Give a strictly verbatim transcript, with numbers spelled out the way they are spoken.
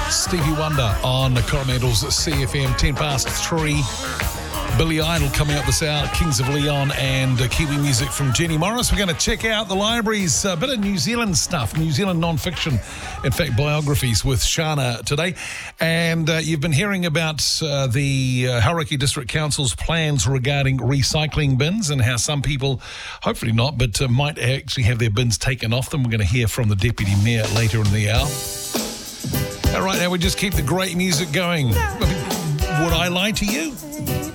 Stevie Wonder on Coromandel's C F M, ten past three. Billy Idol coming up this hour, Kings of Leon, and uh, Kiwi music from Jenny Morris. We're going to check out the libraries, a bit of New Zealand stuff, New Zealand non-fiction, in fact, biographies with Shana today. And uh, you've been hearing about uh, the uh, Hauraki District Council's plans regarding recycling bins and how some people, hopefully not, but uh, might actually have their bins taken off them. We're going to hear from the Deputy Mayor later in the hour. All right, now we just keep the great music going. Would I lie to you?